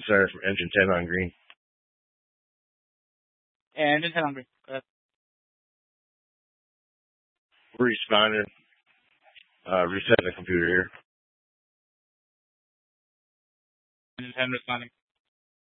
Center from Engine 10 on green. And Engine 10 on green. Responder. Reset the computer here. Engine 10 responding.